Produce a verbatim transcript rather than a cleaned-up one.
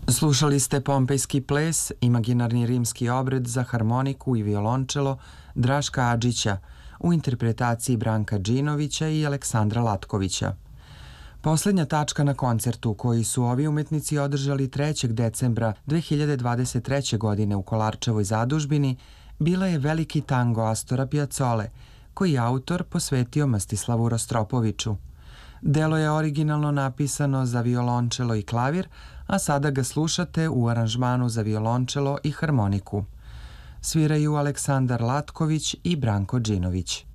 Slušali ste Pompejski ples, imaginarni rimski obred za harmoniku i violončelo Draška Adžića u interpretaciji Branka Džinovića i Aleksandra Latkovića. Poslednja tačka na koncertu koji su ovi umetnici održali trećeg decembra dve hiljade dvadeset treće. godine u Kolarčevoj zadužbini bila je veliki tango Astora Piazzole, koji je autor posvetio Mstislavu Rostropoviću. Delo je originalno napisano za violončelo i klavir, a sada ga slušate u aranžmanu za violončelo i harmoniku. Sviraju Aleksandar Latković i Branko Džinović.